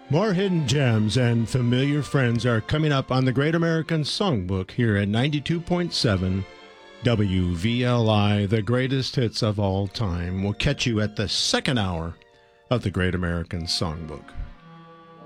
More hidden gems and familiar friends are coming up on the Great American Songbook here at 92.7 WVLI, the greatest hits of all time. We'll catch you at the second hour of the Great American Songbook.